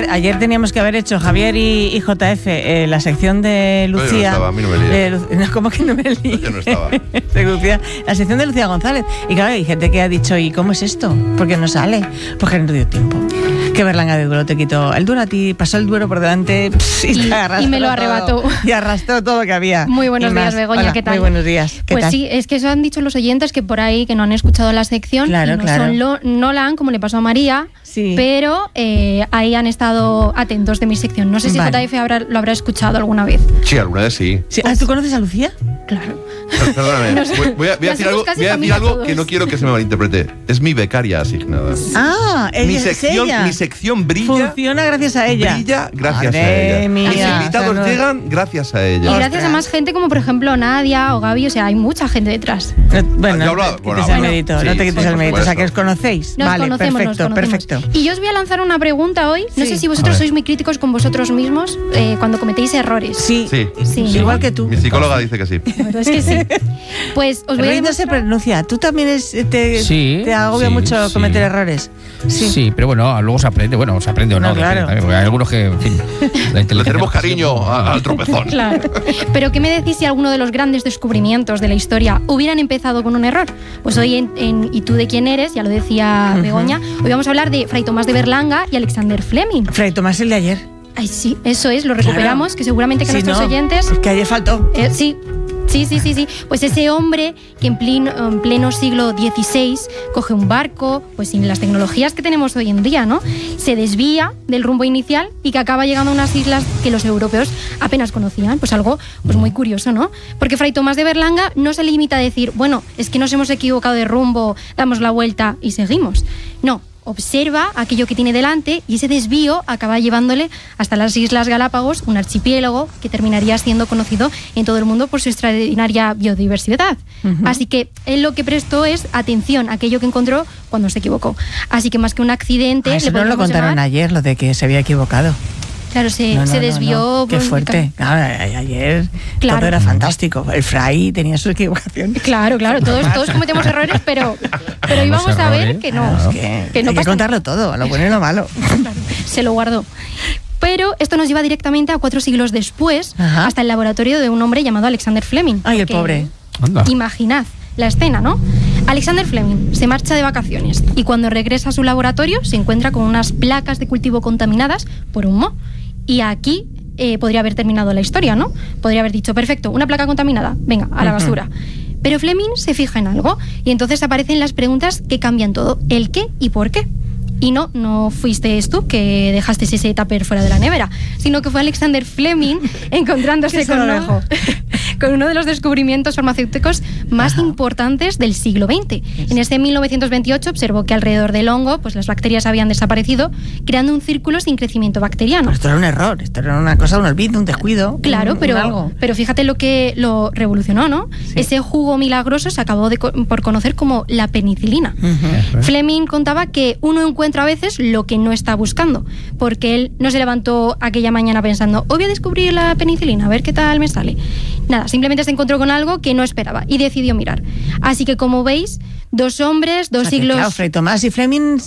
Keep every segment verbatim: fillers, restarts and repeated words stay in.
ayer teníamos que haber hecho Javier y, y J F eh, la sección de Lucía. Yo no estaba, a mí no me lié. De, no, ¿Cómo que no me lié? Yo no estaba. de Lucía, la sección de Lucía González. Y claro, hay gente que ha dicho, ¿y cómo es esto? ¿Por qué no sale? Porque no dio tiempo. Que Berlanga de Duero te quitó el Duero a ti, pasó el Duero por delante pss, y, y, te arrastró y me lo arrebató. Todo, y arrastró todo lo que había. Muy buenos y días, más. Begoña, Hola, ¿qué tal? Muy buenos días. ¿Qué pues tal? sí, es que eso han dicho los oyentes que por ahí que no han escuchado la sección claro, y no claro. son lo, Nolan, como le pasó a María, sí. pero eh, ahí han estado atentos de mi sección. No sé si vale. J F habrá, lo habrá escuchado alguna vez. Sí, alguna vez sí. sí. ¿Tú conoces a Lucía? Claro. Perdóname, No sé. voy, voy a, voy a decir algo, voy a decir algo que no quiero que se me malinterprete. Es mi becaria asignada. Ah, ella Mi es sección, ella. mi sección brilla. Funciona gracias a ella. Brilla gracias Madre a ella. mía, Mis invitados o sea, no- llegan gracias a Y ella. gracias Ostras. a más gente como por ejemplo Nadia o Gaby, o sea, hay mucha gente detrás. No, bueno, Yo hablaba- no te bueno, quites el bueno, mérito, sí, no te quites sí, el por mérito. O sea, que os supuesto. conocéis. Nos vale, conocemos, perfecto, nos conocemos. perfecto. Y yo os voy a lanzar una pregunta hoy. No Sí. sé si A vosotros ver. sois muy críticos con vosotros mismos eh, cuando cometéis errores. Sí, Sí. Sí. igual que tú. Mi psicóloga dice que sí. Pero es que sí. Pues os voy a Pero no se demostrar- pronuncia. ¿Tú también es- te, Sí, te agobia sí, mucho sí. cometer errores? Sí. pero bueno, luego se aprende. Bueno, se aprende o no. No, claro. depende también, porque hay algunos que, en fin, la Le inteligencia tenemos pasa cariño como- a- al tropezón. Claro. Pero ¿qué me decís si alguno de los grandes descubrimientos de la historia hubieran empezado con un error? Pues hoy en, en ¿Y tú de quién eres? Ya lo decía Begoña. Hoy vamos a hablar de Fray Tomás de Berlanga y Alexander Fleming. Fray Tomás, el de ayer. Ay, sí, eso es, lo recuperamos, Claro. que seguramente que Sí, nuestros no, oyentes... es que ayer faltó. Eh, sí, sí, sí, sí, sí. Pues ese hombre que en pleno, en pleno siglo dieciséis coge un barco, pues sin las tecnologías que tenemos hoy en día, ¿no? Se desvía del rumbo inicial y que acaba llegando a unas islas que los europeos apenas conocían. Pues algo pues muy curioso, ¿no? Porque Fray Tomás de Berlanga no se limita a decir, bueno, es que nos hemos equivocado de rumbo, damos la vuelta y seguimos. No. Observa aquello que tiene delante y ese desvío acaba llevándole hasta las Islas Galápagos, un archipiélago que terminaría siendo conocido en todo el mundo por su extraordinaria biodiversidad. Uh-huh. Así que él lo que prestó es atención a aquello que encontró cuando se equivocó. Así que más que un accidente... Ah, eso le no lo podríamos contaron llamar- ayer, lo de que se había equivocado. Claro, se, No, no, se no, desvió... no. Qué por- fuerte. Claro, a- ayer Claro. todo era fantástico. El Fray tenía sus equivocaciones. Claro, claro, todos, todos cometemos errores, pero, pero íbamos a ver errores. que no, Claro, es que, que no hay que pasa contarlo todo, lo bueno y lo malo. Claro, se lo guardó. Pero esto nos lleva directamente a cuatro siglos después, Ajá. hasta el laboratorio de un hombre llamado Alexander Fleming. Ay, el Porque pobre. Anda. Imaginad la escena, ¿no? Alexander Fleming se marcha de vacaciones y cuando regresa a su laboratorio se encuentra con unas placas de cultivo contaminadas por un moho. Y aquí eh, podría haber terminado la historia, ¿no? Podría haber dicho, perfecto, una placa contaminada, venga, a la basura. Pero Fleming se fija en algo y entonces aparecen las preguntas que cambian todo. ¿El qué y por qué? Y no, no fuiste tú que dejaste ese tupper fuera de la nevera, sino que fue Alexander Fleming encontrándose Que se con lo uno, dejó. con uno de los descubrimientos farmacéuticos más Ajá. importantes del siglo veinte. En este mil novecientos veintiocho observó que alrededor del hongo, pues las bacterias habían desaparecido, creando un círculo sin crecimiento bacteriano. Pero esto era un error, esto era una cosa, un olvido, un descuido. Claro, un, pero, un algo. pero fíjate lo que lo revolucionó, ¿no? Sí. Ese jugo milagroso se acabó de co- por conocer como la penicilina. Uh-huh. Fleming contaba que uno encuentra a veces lo que no está buscando, porque él no se levantó aquella mañana pensando, hoy voy a descubrir la penicilina, a ver qué tal me sale. Nada, simplemente se encontró con algo que no esperaba y decidió mirar. Así que, como veis, dos hombres, dos O sea que, siglos... claro, Fray Tomás y Fleming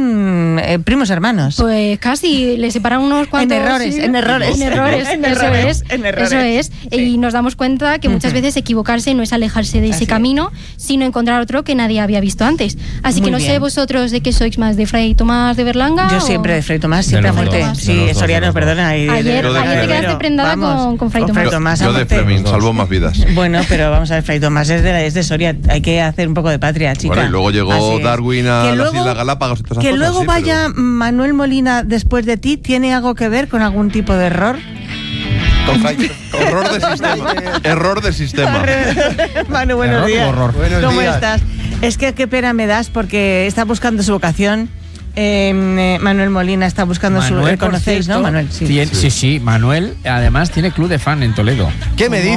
son eh, primos hermanos. Pues casi, le separan unos cuantos... En errores, siglos. en errores. En errores, En eso errores, es. en errores. Eso es. Sí. Y nos damos cuenta que muchas Ujú. veces equivocarse no es alejarse de ese Así es. camino, sino encontrar otro que nadie había visto antes. Así Muy que no bien. sé vosotros de qué sois más, de Fray Tomás de Berlanga. Yo o- siempre de Fray Tomás, siempre a De los muerte. dos, de Sí, los dos, Soriano, de los dos. perdona. y- Ayer- Yo de ayer te Fleming. quedaste prendada Vamos, con- con Fray con Tomás. Yo, Tomás a yo de muerte. Fleming, Los dos. salvó más vidas. Bueno, pero vamos a ver, Fray Tomás es de, es de Soria, hay que hacer un poco de patria, chica. Bueno, y luego llegó Así es. Darwin a Que las luego- Islas Galápagos y todas esas Que cosas, luego sí, vaya Manuel Molina después de ti, ¿tiene algo que ver con algún tipo de error? Con Fray- error de sistema. Error de sistema. Manu, buenos ¿Error o días. horror? Buenos ¿Cómo días. estás? Es que qué pena me das porque está buscando su vocación. Eh, eh, Manuel Molina está buscando su... Manuel, ¿Le por conocéis, cierto, no, Manuel? Sí. tiene- sí, sí, Manuel además tiene club de fan en Toledo. ¿Qué me dices?